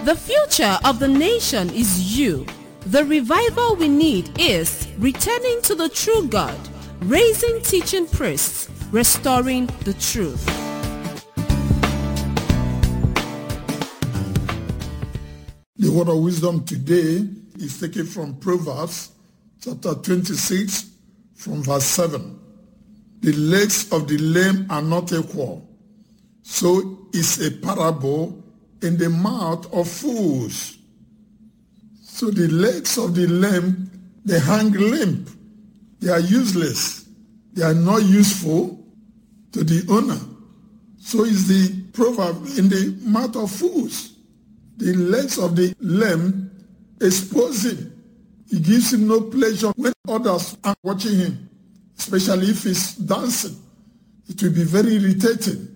The future of the nation is you. The revival we need is returning to the true God, raising teaching priests, restoring the truth. The word of wisdom today is taken from Proverbs chapter 26 from verse 7. The legs of the lame are not equal, so is a parable in the mouth of fools. So the legs of the lame, they hang limp. They are useless. They are not useful to the owner. So is the proverb in the mouth of fools. The legs of the lame expose him. It gives him no pleasure when others are watching him, especially if he's dancing. It will be very irritating.